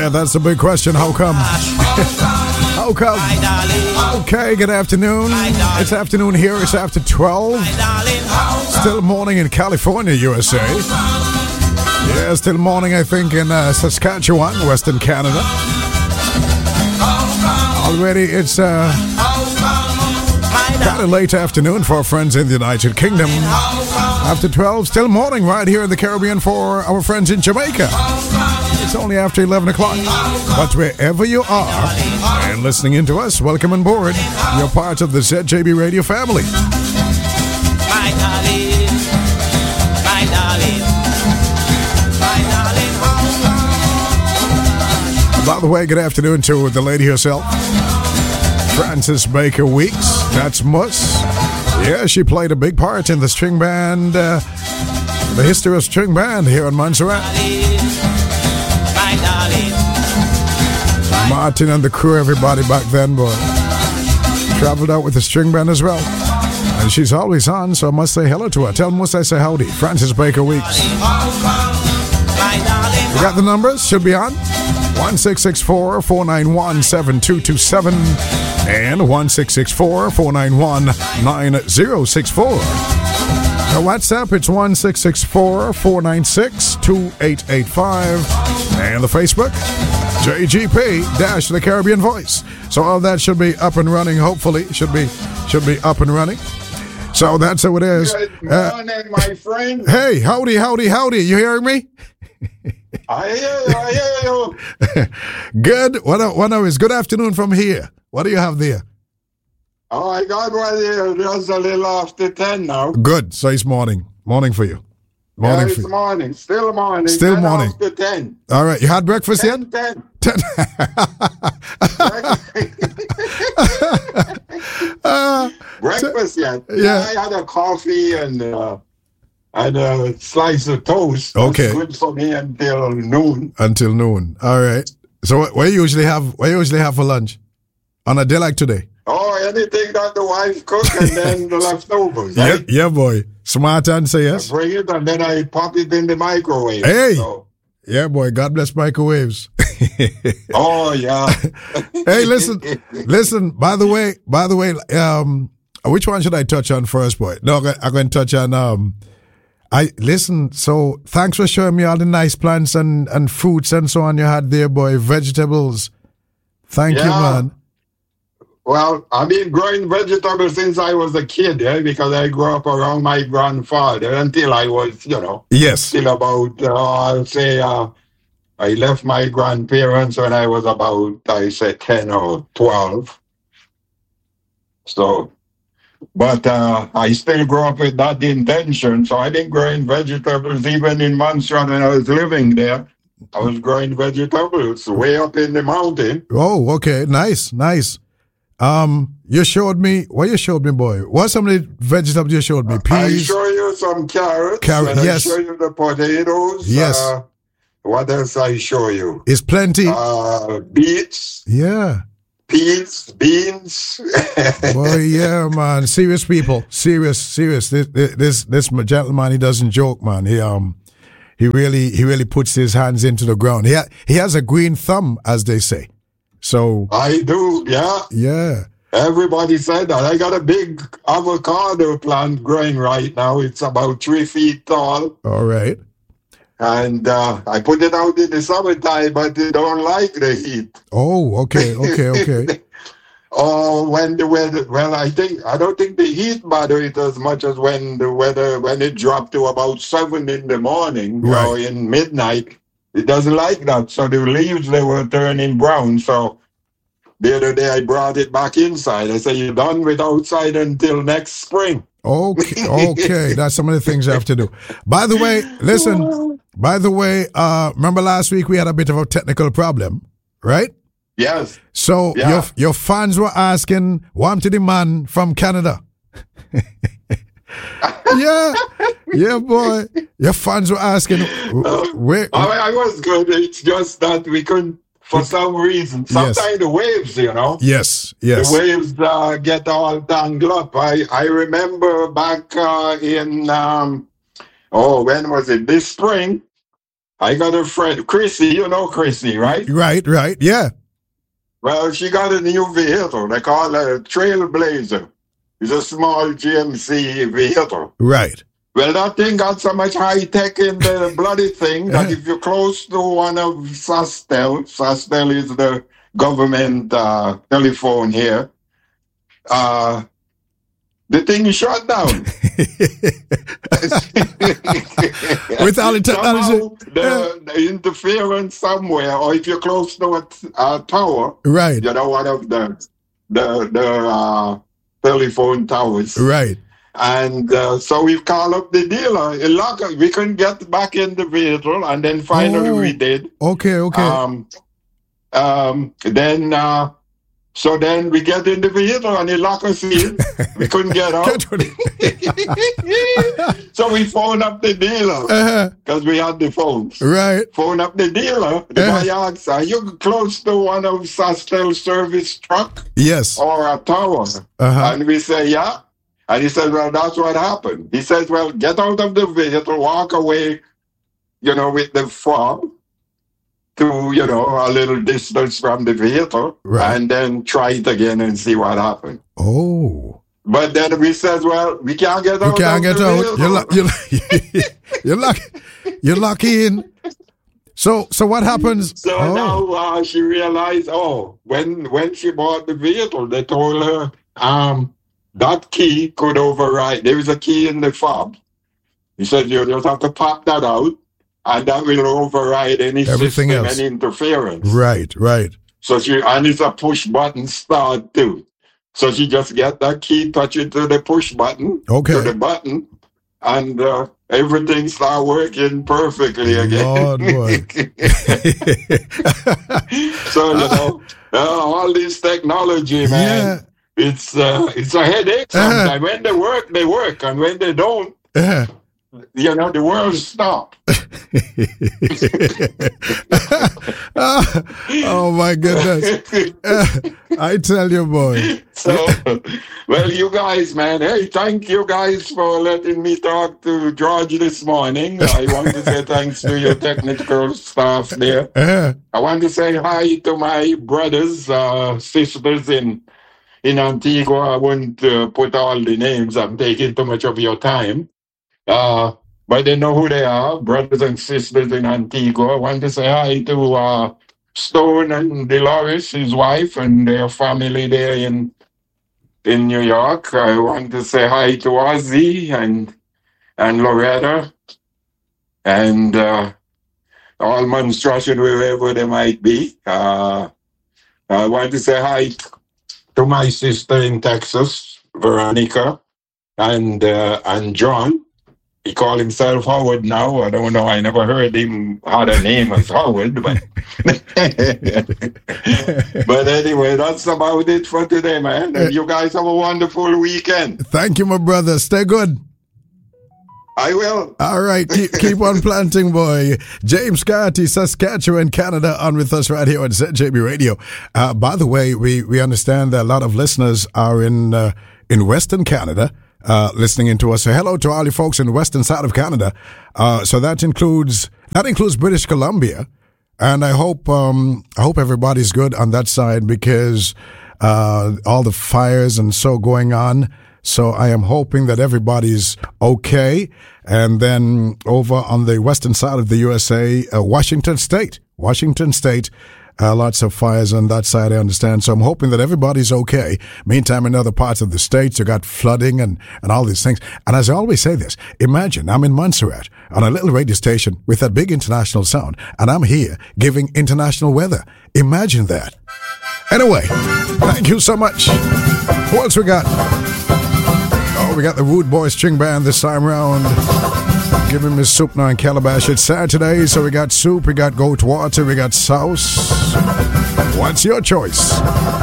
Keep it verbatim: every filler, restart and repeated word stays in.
Yeah, that's the big question. How come? How come? Okay, good afternoon. It's afternoon here. It's after twelve. Still morning in California, U S A. Yeah, still morning, I think, in uh, Saskatchewan, Western Canada. Already, it's uh, kind of late afternoon for our friends in the United Kingdom. After twelve, still morning right here in the Caribbean for our friends in Jamaica. It's only after eleven o'clock. But wherever you are and listening in to us, welcome on board. You're part of the Z J B Radio family. My darling, my darling, my darling, how By the way, good afternoon to the lady herself, Frances Baker Weeks. That's Muss. Yeah, she played a big part in the string band, uh, the history of string band here in Montserrat. Martin and the crew, everybody back then, boy, traveled out with the string band as well. And she's always on, so I must say hello to her. Tell Muss I say howdy. Frances Baker Weeks. We got the numbers, should be on. one six six four, four nine one, seven two two seven and one six six four, four nine one, nine zero six four. Our WhatsApp, it's one six six four, four nine six, two eight eight five. And the Facebook, J G P dash the Caribbean Voice. So all that should be up and running, hopefully. Should be should be up and running. So that's how it is. Good morning, uh, my friend. Hey, howdy, howdy, howdy. You hearing me? I hear you, I hear you. Good. What, what is good afternoon from here? What do you have there? Oh, I got one here just a little after ten now. Good. So it's morning. Morning for you. Morning yeah, it's for you. morning. Still morning. Still ten morning. After ten. All right. You had breakfast ten, yet? ten. ten. uh, breakfast yet? Yeah. yeah. I had a coffee and uh, and a slice of toast. Okay. That's good for me until noon. Until noon. All right. So what, what you usually have? What you usually have for lunch on a day like today? Oh, anything that the wife cooks and then the leftovers. Yeah, Right? yeah, boy. Smart answer, yes. I bring it and then I pop it in the microwave. Hey. So. Yeah, boy. God bless microwaves. Oh yeah. Hey, listen, listen. By the way, by the way, um, which one should I touch on first, boy? No, I'm, I'm going to touch on. Um, I listen. So, thanks for showing me all the nice plants and and fruits and so on you had there, boy. Vegetables. Thank Yeah. you, man. Well, I've been growing vegetables since I was a kid, eh? Because I grew up around my grandfather until I was, you know, Yes. still about, uh, I'll say, uh, I left my grandparents when I was about, I say, ten or twelve. So, but uh, I still grew up with that intention. So I've been growing vegetables even in Montserrat when I was living there. I was growing vegetables way up in the mountain. Oh, okay. Nice, nice. Um, you showed me. What you showed me, boy? What some of the vegetables you showed me? I Peas. show you some carrots. Carrot, and yes. I show you the potatoes. Yes. Uh, what else I show you? It's plenty. Uh, beets, Yeah. peas, beans. Boy, yeah, man. Serious people. Serious, serious. This, this, this gentleman, he doesn't joke, man. He um, he really, he really puts his hands into the ground. He ha- he has a green thumb, as they say. So I do, yeah. yeah. Everybody said that. I got a big avocado plant growing right now. It's about three feet tall. All right. And uh, I put it out in the summertime, but they don't like the heat. Oh, okay, okay, okay. Or when the weather, well, I think, I don't think the heat bother it as much as when the weather, when it dropped to about seven in the morning, Right. or in midnight, it doesn't like that. So the leaves, they were turning brown. So the other day I brought it back inside. I said, you're done with outside until next spring. Okay, okay. That's some of the things I have to do. By the way, listen, by the way, uh, remember last week we had a bit of a technical problem, right? Yes. So Yeah. your your fans were asking, "Warm to the man from Canada." yeah, yeah, boy. Your fans were asking, "Where?" I, I was good. It's just that we couldn't, for some reason, sometimes Yes. the waves, you know. Yes, yes. The waves uh, get all tangled up. I, I remember back uh, in, um, oh, when was it? This spring, I got a friend, Chrissy. You know Chrissy, right? Right, right, yeah. Well, she got a new vehicle. They call it a Trailblazer. It's a small G M C vehicle. Right. Well, that thing got so much high tech in the bloody thing that if you're close to one of Sastel, Sastel is the government uh, telephone here, uh, the thing is shut down. With all the technology. Somehow the, the interference somewhere, or if you're close to a, a tower, right. you know, one of the the the uh, telephone towers, right. And uh, so we called up the dealer. It lock, we couldn't get back in the vehicle, and then finally oh, we did. Okay, okay. Um, um, then, uh, so then we get in the vehicle, and he locked us in. We couldn't get out. So we phoned up the dealer because uh-huh. we had the phones. Right. Phone up the dealer. The uh-huh. guy asked, "Are you close to one of Sastel service truck? Yes. Or a tower?" Uh-huh. And we say, "Yeah." And he said, "Well, that's what happened." He says, "Well, get out of the vehicle, walk away, you know, with the fob to, you know, a little distance from the vehicle, right. and then try it again and see what happened." Oh. But then we said, "Well, we can't get out. You can't of get the out. vehicle. You're, lo- you're, you're, lucky. You're lucky in. So, so what happens? So oh. now uh, she realized, oh, when when she bought the vehicle, they told her, um, that key could override. There is a key in the fob. He said you just have to pop that out, and that will override any everything system else. and interference. Right, right. So she and it's a push button start too. So she just get that key, touch it to the push button, okay. to the button, and uh, everything start working perfectly again. Lord, boy. So you know, uh, all this technology, man. Yeah. It's uh, it's a headache sometimes. Uh-huh. When they work, they work, and when they don't, uh-huh. you know, the world stops. oh, oh my goodness! Uh, I tell you, boy. So, well, you guys, man. Hey, thank you guys for letting me talk to George this morning. I want to say thanks to your technical staff there. Uh-huh. I want to say hi to my brothers, uh, sisters in. In Antigua. I wouldn't uh, put all the names. I'm taking too much of your time. Uh, but they know who they are, brothers and sisters in Antigua. I want to say hi to uh, Stone and Dolores, his wife, and their family there in in New York. I want to say hi to Ozzy and and Loretta and uh, all Monstruction, wherever they might be. Uh, I want to say hi to my sister in Texas, Veronica, and uh, and John. He called himself Howard now. I don't know. I never heard him had a name as Howard. But, but anyway, that's about it for today, man. And you guys have a wonderful weekend. Thank you, my brother. Stay good. I will. All right. Keep, keep on planting, boy. James Carty, Saskatchewan, Canada, on with us right here on Z J B Radio. Uh, by the way, we, we understand that a lot of listeners are in uh, in Western Canada uh, listening into us. So hello to all you folks in the western side of Canada. Uh, so that includes that includes British Columbia. And I hope um, I hope everybody's good on that side because uh, all the fires and so going on. So I am hoping that everybody's okay. And then over on the western side of the U S A, uh, Washington State, Washington State, uh, lots of fires on that side, I understand. So I'm hoping that everybody's okay. Meantime, in other parts of the states, you got flooding and, and all these things. And as I always say this, imagine I'm in Montserrat on a little radio station with that big international sound, and I'm here giving international weather. Imagine that. Anyway, thank you so much. Who else we got? Oh, we got the Rude Boy String Band this time round. Give him his soup now in Calabash. It's Saturday, so we got soup, we got goat water, we got sauce. What's your choice?